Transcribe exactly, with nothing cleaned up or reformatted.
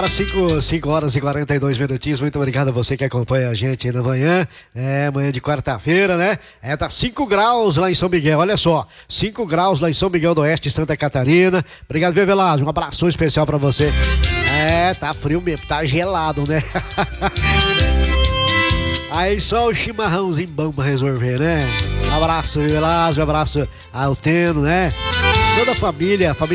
Agora cinco horas e quarenta e dois minutinhos. Muito obrigado a você que acompanha a gente aí na manhã. É, manhã de quarta-feira, né? É, tá cinco graus lá em São Miguel, olha só. cinco graus lá em São Miguel do Oeste, Santa Catarina. Obrigado, Vê Velasco. Um abraço especial pra você. É, tá frio mesmo, tá gelado, né? Aí só o chimarrãozinho bom pra resolver, né? Um abraço, Velasco. Um abraço ao Teno, né? Toda a família, a família